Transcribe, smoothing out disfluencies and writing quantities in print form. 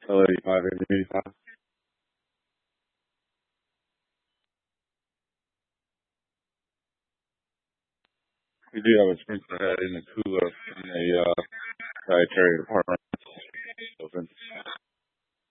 L85, 85. We do have a sprinkler head in the cooler in the dietary department.